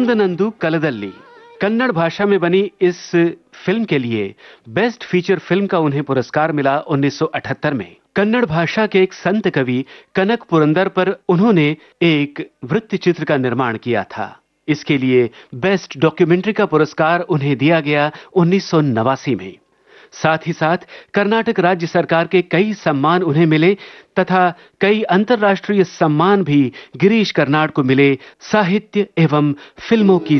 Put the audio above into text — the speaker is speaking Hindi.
कंदनंदु कलदल्ली कन्नड़ भाषा में बनी इस फिल्म के लिए बेस्ट फीचर फिल्म का उन्हें पुरस्कार मिला 1978 में। कन्नड़ भाषा के एक संत कवि कनक पुरंदर पर उन्होंने एक वृत्त चित्र का निर्माण किया था। इसके लिए बेस्ट डॉक्यूमेंट्री का पुरस्कार उन्हें दिया गया 1989 में। साथ ही साथ कर्नाटक राज्य सरकार के कई सम्मान उन्हें मिले तथा कई अंतर्राष्ट्रीय सम्मान भी गिरीश कर्नाड को मिले साहित्य एवं फिल्मों की